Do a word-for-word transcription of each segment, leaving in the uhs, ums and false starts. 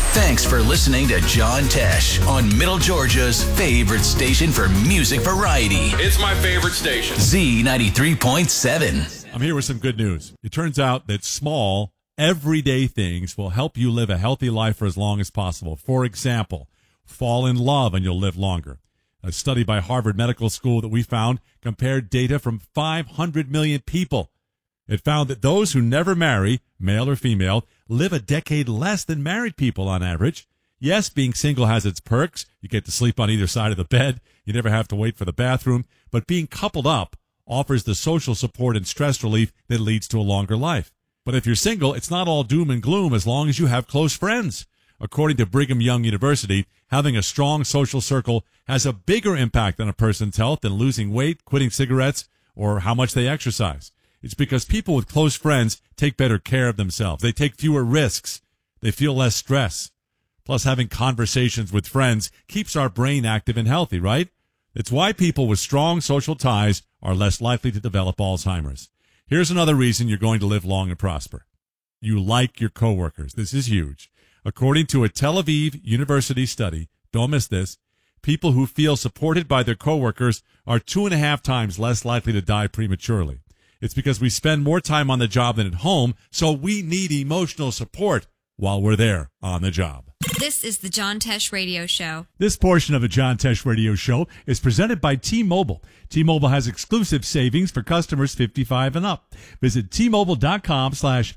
Thanks for listening to John Tesh on Middle Georgia's favorite station for music variety. It's my favorite station. Z ninety-three point seven. I'm here with some good news. It turns out that small, everyday things will help you live a healthy life for as long as possible. For example, fall in love and you'll live longer. A study by Harvard Medical School that we found compared data from five hundred million people. It found that those who never marry, male or female, live a decade less than married people on average. Yes, being single has its perks. You get to sleep on either side of the bed. You never have to wait for the bathroom. But being coupled up offers the social support and stress relief that leads to a longer life. But if you're single, it's not all doom and gloom as long as you have close friends. According to Brigham Young University, having a strong social circle has a bigger impact on a person's health than losing weight, quitting cigarettes, or how much they exercise. It's because people with close friends take better care of themselves. They take fewer risks. They feel less stress. Plus, having conversations with friends keeps our brain active and healthy, right? It's why people with strong social ties are less likely to develop Alzheimer's. Here's another reason you're going to live long and prosper. You like your coworkers. This is huge. According to a Tel Aviv University study, don't miss this, people who feel supported by their coworkers are two and a half times less likely to die prematurely. It's because we spend more time on the job than at home, so we need emotional support while we're there on the job. This is the John Tesh Radio Show. This portion of the John Tesh Radio Show is presented by T-Mobile. T-Mobile has exclusive savings for customers fifty-five and up. Visit T-Mobile.com slash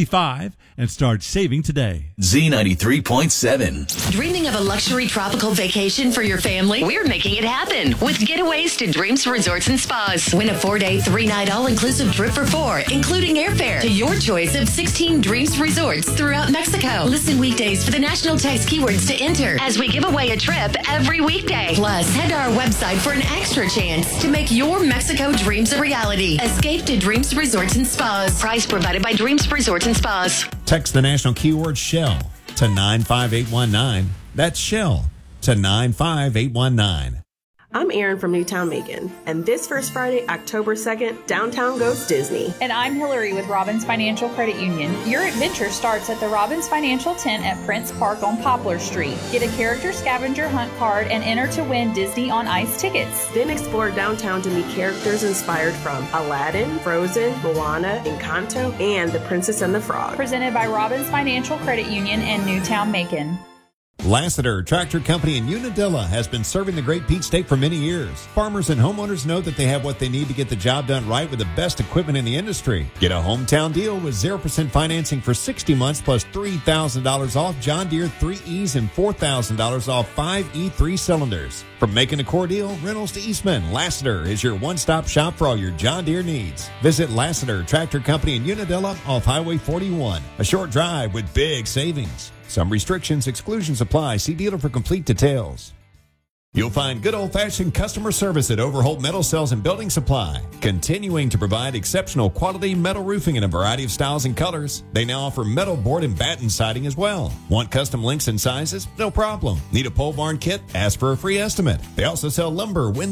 55 and start saving today. Z ninety-three point seven. Dreaming of a luxury tropical vacation for your family? We're making it happen with getaways to Dreams Resorts and Spas. Win a four-day, three-night all-inclusive trip for four, including airfare to your choice of sixteen Dreams Resorts throughout Mexico. Listen weekdays for the national text keywords to enter as we give away a trip every weekday. Plus, head to our website for an extra chance to make your Mexico dreams a reality. Escape to Dreams Resorts and Spas. Price provided by Dreams Resorts and Spas. Text the national keyword Shell to nine five eight one nine. That's Shell to nine five eight one nine. I'm Erin from Newtown Macon, and this first Friday, October second, downtown goes Disney. And I'm Hillary with Robbins Financial Credit Union. Your adventure starts at the Robbins Financial Tent at Prince Park on Poplar Street. Get a character scavenger hunt card and enter to win Disney on Ice tickets. Then explore downtown to meet characters inspired from Aladdin, Frozen, Moana, Encanto, and The Princess and the Frog. Presented by Robbins Financial Credit Union and Newtown Macon. Lassiter Tractor Company in Unadilla has been serving the Great Peach State for many years. Farmers and homeowners know that they have what they need to get the job done right with the best equipment in the industry. Get a hometown deal with zero percent financing for sixty months plus three thousand dollars off John Deere three E's and four thousand dollars off five E three cylinders. From Macon to Cordele, Reynolds to Eastman, Lassiter is your one-stop shop for all your John Deere needs. Visit Lassiter Tractor Company in Unadilla off Highway forty-one. A short drive with big savings. Some restrictions, exclusions apply. See dealer for complete details. You'll find good old-fashioned customer service at Overholt Metal Cells and Building Supply, continuing to provide exceptional quality metal roofing in a variety of styles and colors. They now offer metal board and batten siding as well. Want custom lengths and sizes? No problem. Need a pole barn kit? Ask for a free estimate. They also sell lumber, wind